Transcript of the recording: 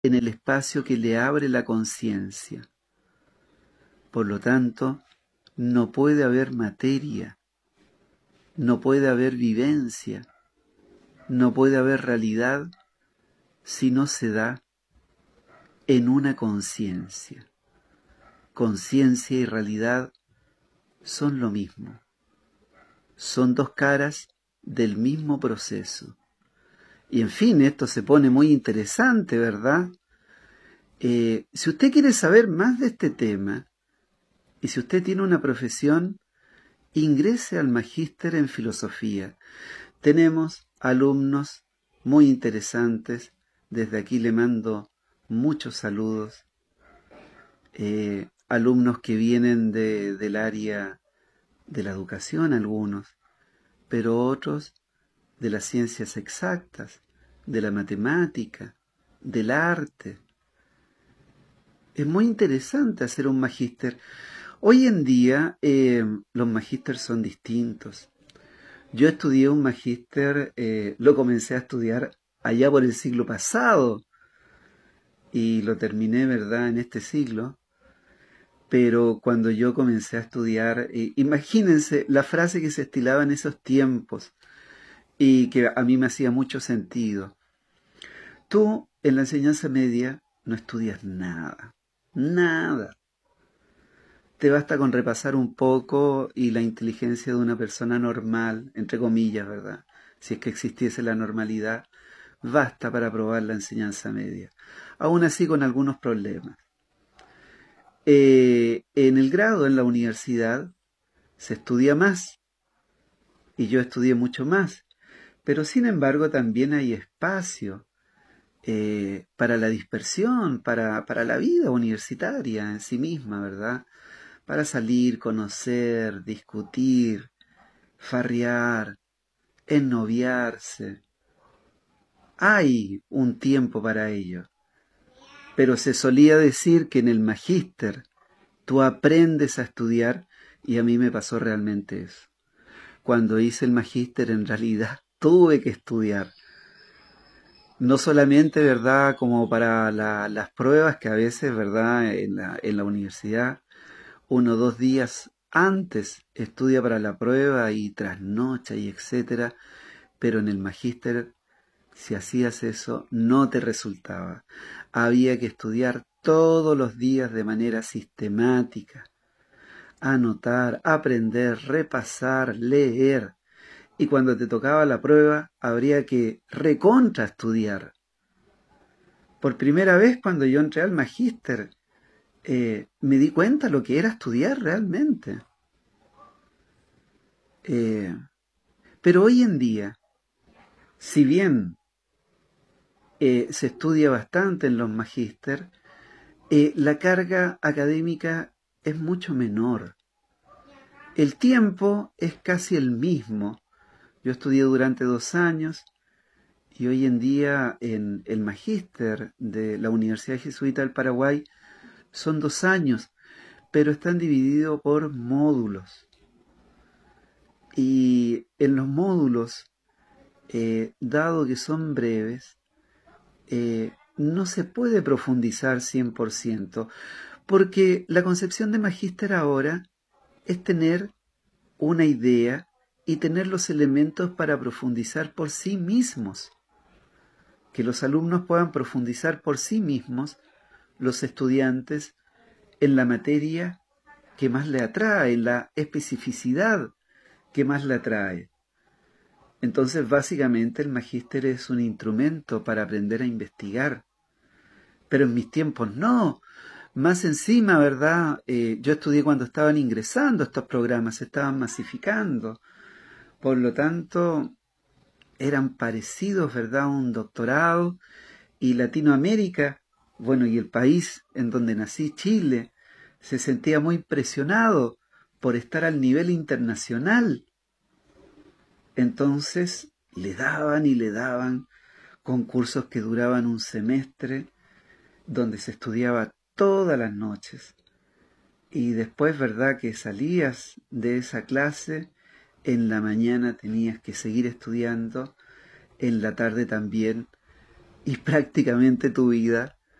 en el espacio que le abre la conciencia. Por lo tanto, no puede haber materia, no puede haber vivencia, no puede haber realidad si no se da en una conciencia. Conciencia y realidad son lo mismo. Son dos caras del mismo proceso. Y en fin, esto se pone muy interesante, ¿verdad? Si usted quiere saber más de este tema, y si usted tiene una profesión, ingrese al Magíster en Filosofía. Tenemos alumnos muy interesantes. Desde aquí le mando muchos saludos. Alumnos que vienen del área de la educación, algunos, pero otros de las ciencias exactas, de la matemática, del arte. Es muy interesante hacer un magíster. Hoy en día los magísteres son distintos. Yo estudié un magíster, lo comencé a estudiar allá por el siglo pasado y lo terminé, ¿verdad?, en este siglo. Pero cuando yo comencé a estudiar, imagínense la frase que se estilaba en esos tiempos y que a mí me hacía mucho sentido. Tú en la enseñanza media no estudias nada, nada. Te basta con repasar un poco y la inteligencia de una persona normal, entre comillas, ¿verdad? Si es que existiese la normalidad, basta para aprobar la enseñanza media. Aún así con algunos problemas. En el grado, en la universidad, se estudia más y yo estudié mucho más, pero sin embargo también hay espacio para la dispersión, para la vida universitaria en sí misma, ¿verdad? Para salir, conocer, discutir, farrear, ennoviarse. Hay un tiempo para ello, pero se solía decir que en el magíster tú aprendes a estudiar y a mí me pasó realmente eso. Cuando hice el magíster en realidad tuve que estudiar. No solamente, ¿verdad?, como para las pruebas que a veces, ¿verdad?, en la universidad, 1 o 2 días antes estudia para la prueba y trasnocha y etcétera, pero en el magíster, si hacías eso, no te resultaba. Había que estudiar todos los días de manera sistemática, anotar, aprender, repasar, leer. Y cuando te tocaba la prueba, habría que recontraestudiar. Por primera vez, cuando yo entré al magíster, me di cuenta lo que era estudiar realmente. Pero hoy en día, si bien se estudia bastante en los magíster, la carga académica es mucho menor. El tiempo es casi el mismo. Yo estudié durante 2 años y hoy en día en el magíster de la Universidad Jesuita del Paraguay son 2 años, pero están divididos por módulos. Y en los módulos, dado que son breves, no se puede profundizar 100%, porque la concepción de magíster ahora es tener una idea y tener los elementos para profundizar por sí mismos. Que los alumnos puedan profundizar por sí mismos, los estudiantes, en la materia que más le atrae, en la especificidad que más le atrae. Entonces, básicamente, el magíster es un instrumento para aprender a investigar. Pero en mis tiempos no. Más encima, ¿verdad? Yo estudié cuando estaban ingresando estos programas, se estaban masificando. Por lo tanto, eran parecidos, ¿verdad?, a un doctorado. Y Latinoamérica, bueno, y el país en donde nací, Chile, se sentía muy presionado por estar al nivel internacional. Entonces, le daban y le daban concursos que duraban un semestre, donde se estudiaba todas las noches. Y después, ¿verdad?, que salías de esa clase, en la mañana tenías que seguir estudiando, en la tarde también, y prácticamente tu vida